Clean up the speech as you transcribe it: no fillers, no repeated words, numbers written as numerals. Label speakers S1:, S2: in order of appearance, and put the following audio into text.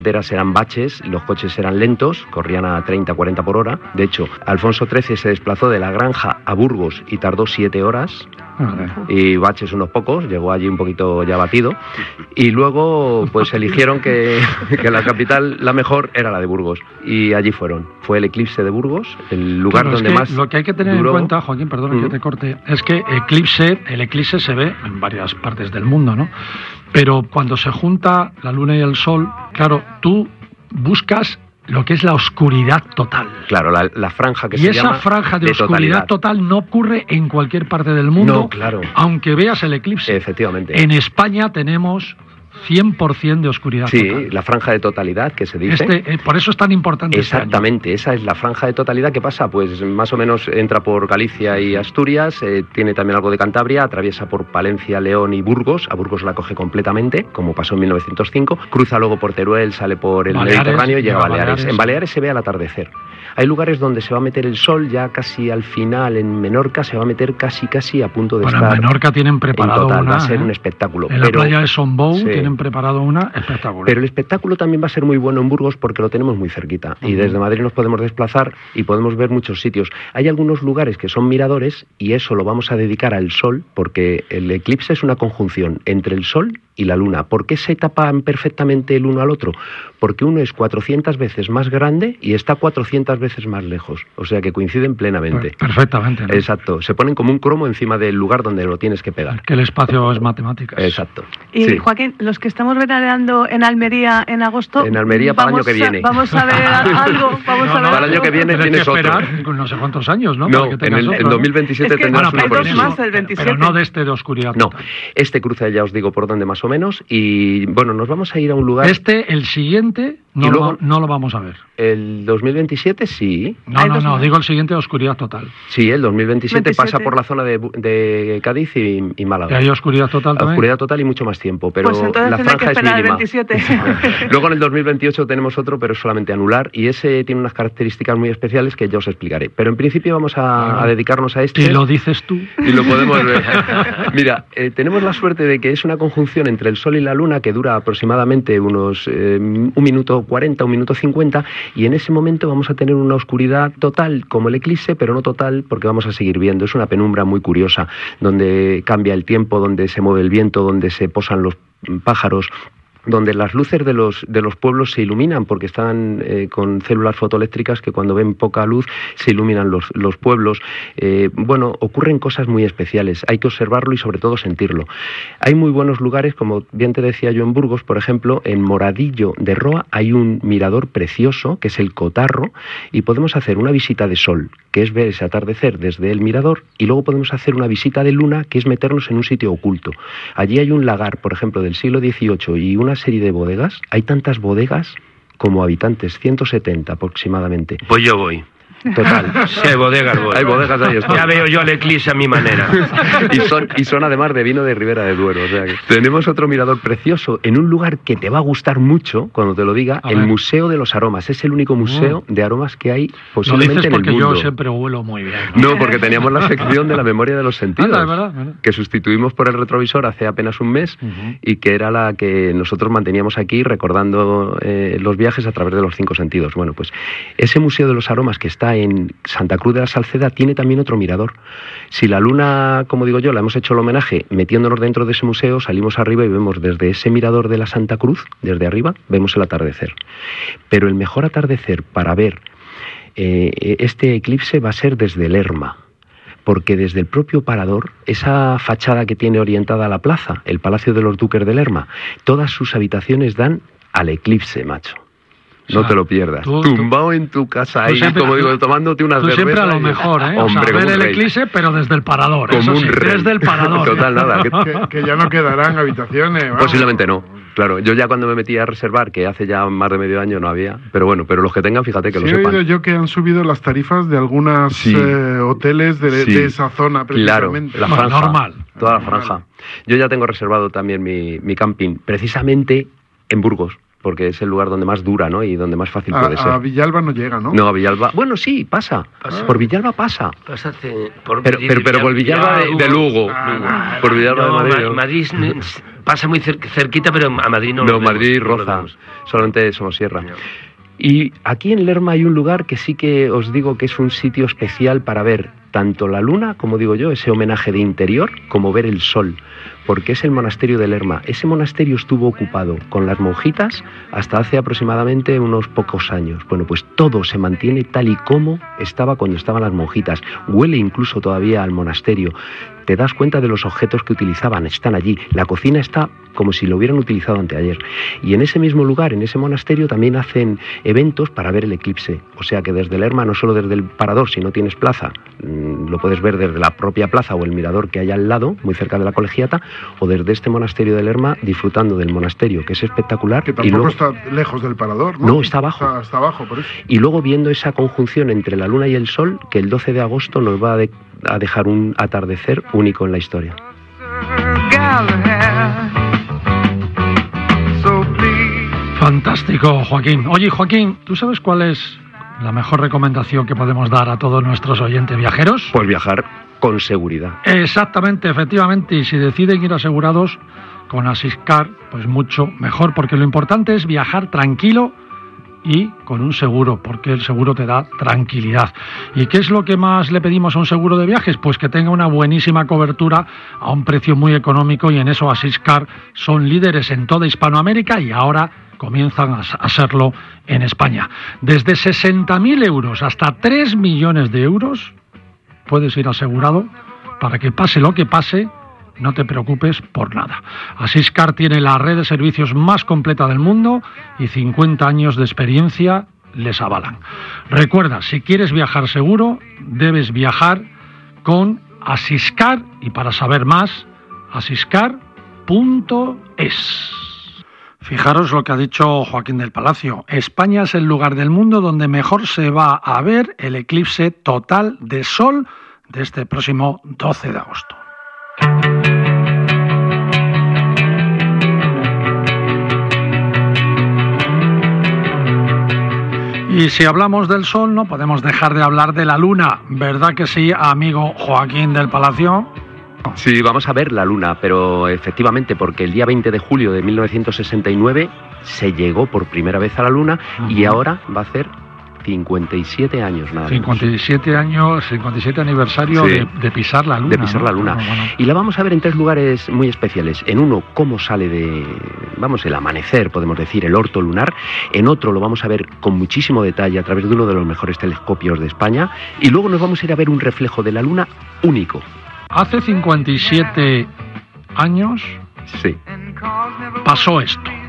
S1: Eran baches, los coches eran lentos, corrían a 30-40 por hora. De hecho, Alfonso XIII se desplazó de la Granja a Burgos y tardó 7 horas. Y baches unos pocos, llegó allí un poquito ya batido. Y luego pues eligieron que la capital, la mejor, era la de Burgos. Y allí fueron. Fue el eclipse de Burgos, el lugar donde más
S2: lo que hay que tener en cuenta, Joaquín, perdona que te corte, es que el eclipse se ve en varias partes del mundo, ¿no? Pero cuando se junta la luna y el sol, claro, tú buscas lo que es la oscuridad total.
S1: Claro, la franja que se llama.
S2: Y esa franja de oscuridad total no ocurre en cualquier parte del mundo,
S1: no, claro,
S2: aunque veas el eclipse.
S1: Efectivamente.
S2: En España tenemos 100% de oscuridad total.
S1: La franja de totalidad que se dice.
S2: Por eso es tan importante.
S1: Exactamente, esa es la franja de totalidad. ¿Qué pasa? Pues más o menos entra por Galicia y Asturias, tiene también algo de Cantabria, atraviesa por Palencia, León y Burgos. A Burgos la coge completamente, como pasó en 1905. Cruza luego por Teruel, sale por el Mediterráneo y llega a Baleares. En Baleares se ve al atardecer. Hay lugares donde se va a meter el sol ya casi al final. En Menorca se va a meter casi a punto de estar.
S2: En Menorca tienen preparado
S1: va a ser un espectáculo.
S2: En la playa de Sombou tienen preparado una espectacular.
S1: Pero el espectáculo también va a ser muy bueno en Burgos porque lo tenemos muy cerquita. Y desde Madrid nos podemos desplazar y podemos ver muchos sitios. Hay algunos lugares que son miradores y eso lo vamos a dedicar al sol porque el eclipse es una conjunción entre el sol y la luna. ¿Por qué se tapan perfectamente el uno al otro? Porque uno es 400 veces más grande y está 400 veces más lejos. O sea que coinciden plenamente.
S2: Perfectamente, ¿no?
S1: Exacto. Se ponen como un cromo encima del lugar donde lo tienes que pegar.
S2: Que el espacio es matemáticas.
S1: Exacto.
S3: Y Joaquín, los que estamos veraneando en Almería en agosto...
S1: En Almería para el año que viene.
S3: Vamos a ver algo.
S1: Para el año que viene tienes otro.
S2: No sé cuántos años, ¿no?
S1: No, en 2027 tendrás una
S3: más el 27.
S2: Pero no de de oscuridad.
S1: No, cruza ya os digo por dónde más o menos. Y bueno, nos vamos a ir a un lugar...
S2: El siguiente no lo vamos a ver.
S1: El 2027 sí.
S2: No, digo el siguiente, oscuridad total.
S1: Sí, el 2027 pasa por la zona de Cádiz y Málaga.
S2: ¿Y hay oscuridad total también?
S1: Oscuridad total y mucho más tiempo, pero
S3: pues
S1: la franja es mínima.
S3: El 27.
S1: Luego en el 2028 tenemos otro, pero es solamente anular, y ese tiene unas características muy especiales que yo os explicaré. Pero en principio vamos a dedicarnos a este.
S2: Y lo dices tú.
S1: Y lo podemos ver. Mira, tenemos la suerte de que es una conjunción entre el Sol y la Luna que dura aproximadamente unos 1 minuto 40, 1 minuto 50, y en ese momento vamos a tener una oscuridad total como el eclipse, pero no total porque vamos a seguir viendo. Es una penumbra muy curiosa, donde cambia el tiempo, donde se mueve el viento, donde se posan los pájaros, donde las luces de los pueblos se iluminan porque están con células fotoeléctricas que cuando ven poca luz se iluminan los pueblos. Bueno, ocurren cosas muy especiales, hay que observarlo y sobre todo sentirlo. Hay muy buenos lugares, como bien te decía yo, en Burgos, por ejemplo, en Moradillo de Roa hay un mirador precioso que es el Cotarro, y podemos hacer una visita de sol, que es ver ese atardecer desde el mirador, y luego podemos hacer una visita de luna, que es meternos en un sitio oculto. Allí hay un lagar, por ejemplo, del siglo XVIII y una serie de bodegas. Hay tantas bodegas como habitantes, 170 aproximadamente.
S4: Pues yo voy.
S1: Total.
S4: Sí, bodegas voy.
S1: Hay bodegas, ahí estoy.
S4: Ya veo yo el eclipse a mi manera.
S1: y son además de vino de Ribera de Duero. O sea que tenemos otro mirador precioso en un lugar que te va a gustar mucho cuando te lo diga, el Museo de los Aromas. Es el único museo de aromas que hay posiblemente en el mundo.
S2: Yo siempre huelo muy bien.
S1: No, porque teníamos la sección de la memoria de los sentidos,
S2: verdad.
S1: Que sustituimos por el retrovisor hace apenas un mes, y que era la que nosotros manteníamos aquí recordando los viajes a través de los 5 sentidos. Bueno, pues ese Museo de los Aromas que está en Santa Cruz de la Salceda tiene también otro mirador. Si la luna, como digo yo, la hemos hecho el homenaje metiéndonos dentro de ese museo, salimos arriba y vemos desde ese mirador de la Santa Cruz, desde arriba, vemos el atardecer. Pero el mejor atardecer para ver este eclipse va a ser desde Lerma, porque desde el propio parador, esa fachada que tiene orientada a la plaza, el Palacio de los Duques de Lerma, todas sus habitaciones dan al eclipse, macho. No te lo pierdas. Tumbado en tu casa ahí,
S2: siempre,
S1: como digo, tomándote unas cervezas.
S2: Siempre a lo mejor, ¿eh?
S1: Hombre,
S2: ver el eclipse, pero desde el parador.
S1: Como un rey.
S2: Desde el parador.
S1: Total, nada.
S5: Que ya no quedarán habitaciones. Vamos.
S1: Posiblemente no. Claro, yo ya cuando me metí a reservar, que hace ya más de medio año no había, pero bueno, pero los que tengan, fíjate que lo sepan.
S5: He oído yo que han subido las tarifas de algunos hoteles de esa zona, precisamente.
S1: Claro, la franja,
S2: normal.
S1: Toda la franja. Yo ya tengo reservado también mi camping, precisamente en Burgos. porque es el lugar donde más dura, ¿no? Y donde más fácil puede ser.
S5: A Villalba no llega, ¿no?
S1: No, a Villalba... Bueno, sí, pasa. Por Villalba pasa. Pero por Villalba de Lugo. Por Villalba de Madrid.
S4: Madrid pasa muy cerquita, pero a Madrid no lo vemos.
S1: No, Madrid roza. Solamente Somosierra. Y aquí en Lerma hay un lugar que sí que os digo que es un sitio especial para ver tanto la luna, como digo yo, ese homenaje de interior, como ver el sol, porque es el monasterio de Lerma. Ese monasterio estuvo ocupado con las monjitas hasta hace aproximadamente unos pocos años. Bueno, pues todo se mantiene tal y como estaba cuando estaban las monjitas. Huele incluso todavía al monasterio. Te das cuenta de los objetos que utilizaban, están allí. La cocina está como si lo hubieran utilizado anteayer. Y en ese mismo lugar, en ese monasterio, también hacen eventos para ver el eclipse. O sea que desde Lerma, no solo desde el parador, si no tienes plaza, lo puedes ver desde la propia plaza o el mirador que hay al lado, muy cerca de la colegiata, o desde este monasterio de Lerma, disfrutando del monasterio, que es espectacular.
S5: Que tampoco está lejos del parador, ¿no?
S1: No, está abajo.
S5: Está abajo, por eso.
S1: Y luego viendo esa conjunción entre la luna y el sol, que el 12 de agosto nos va a dejar un atardecer único en la historia.
S2: Fantástico, Joaquín. Oye, Joaquín, ¿tú sabes cuál es la mejor recomendación que podemos dar a todos nuestros oyentes viajeros?
S1: Pues viajar con seguridad.
S2: Exactamente, efectivamente. Y si deciden ir asegurados con Asiscar, pues mucho mejor, porque lo importante es viajar tranquilo y con un seguro, porque el seguro te da tranquilidad. ¿Y qué es lo que más le pedimos a un seguro de viajes? Pues que tenga una buenísima cobertura a un precio muy económico, y en eso Asiscar son líderes en toda Hispanoamérica y ahora comienzan a serlo en España. Desde 60.000 euros hasta 3 millones de euros puedes ir asegurado para que pase lo que pase, no te preocupes por nada. Asiscar tiene la red de servicios más completa del mundo y 50 años de experiencia les avalan. Recuerda, si quieres viajar seguro, debes viajar con Asiscar, y para saber más, asiscar.es. Fijaros lo que ha dicho Joaquín del Palacio. España es el lugar del mundo donde mejor se va a ver el eclipse total de sol de este próximo 12 de agosto. Y si hablamos del sol, no podemos dejar de hablar de la luna, ¿verdad que sí, amigo Joaquín del Palacio?
S1: Sí, vamos a ver la luna, pero efectivamente, porque el día 20 de julio de 1969 se llegó por primera vez a la luna, y ahora va a ser 57 años nada más.
S2: 57 años, 57 aniversario, sí, de pisar la luna.
S1: De pisar, ¿no?, la luna. Bueno. Y la vamos a ver en 3 lugares muy especiales. En uno, cómo sale el amanecer, podemos decir, el orto lunar. En otro lo vamos a ver con muchísimo detalle a través de uno de los mejores telescopios de España. Y luego nos vamos a ir a ver un reflejo de la luna único.
S2: Hace 57 años
S1: sí,
S2: pasó esto.